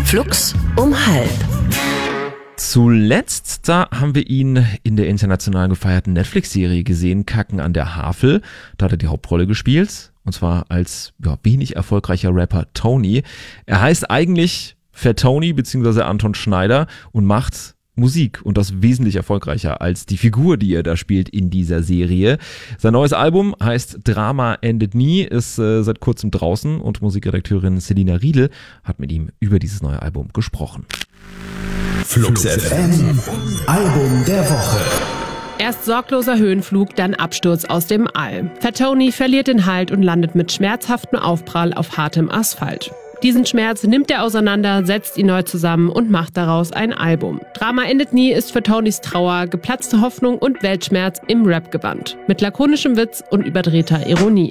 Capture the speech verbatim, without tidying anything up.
Flux um halb. Zuletzt, da haben wir ihn in der international gefeierten Netflix-Serie gesehen, Kacken an der Havel. Da hat er die Hauptrolle gespielt, und zwar als ja, wenig erfolgreicher Rapper Tony. Er heißt eigentlich Fat Tony bzw. Anton Schneider und macht Musik, und das wesentlich erfolgreicher als die Figur, die er da spielt in dieser Serie. Sein neues Album heißt Drama endet nie, ist äh, seit kurzem draußen, und Musikredakteurin Selina Riedel hat mit ihm über dieses neue Album gesprochen. Flux F M, Album der Woche. Erst sorgloser Höhenflug, dann Absturz aus dem All. Fat Tony verliert den Halt und landet mit schmerzhaftem Aufprall auf hartem Asphalt. Diesen Schmerz nimmt er auseinander, setzt ihn neu zusammen und macht daraus ein Album. Drama endet nie ist für Tonys Trauer, geplatzte Hoffnung und Weltschmerz im Rap gebannt. Mit lakonischem Witz und überdrehter Ironie.